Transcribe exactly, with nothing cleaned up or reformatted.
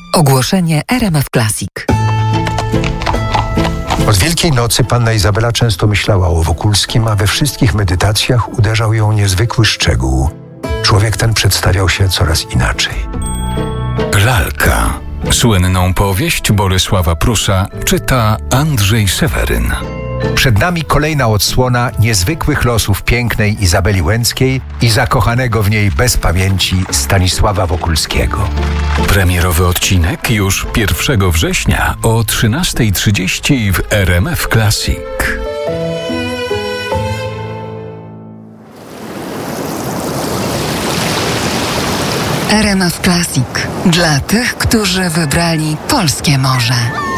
Ogłoszenie R M F Classic. Od Wielkiej Nocy panna Izabela często myślała o Wokulskim, a we wszystkich medytacjach uderzał ją niezwykły szczegół. Człowiek ten przedstawiał się coraz inaczej. Lalka. Słynną powieść Bolesława Prusa czyta Andrzej Seweryn. Przed nami kolejna odsłona niezwykłych losów pięknej Izabeli Łęckiej i zakochanego w niej bez pamięci Stanisława Wokulskiego. Premierowy odcinek już pierwszego września o trzynasta trzydzieści w R M F Classic. R M F Classic. Dla tych, którzy wybrali polskie morze.